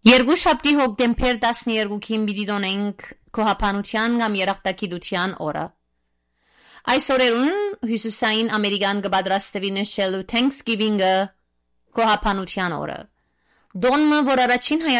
Երկուշաբթի հոկտեմբեր 12-ին պիտի դոնենք Քոհապանության կամ երախտագիտության օրը։ Այս օրերուն հյուսիսային Ամերիկան կպատրաստվի նշելու Thanksgiving-ը Քոհապանության օրը։ Դոնը, որ առաջին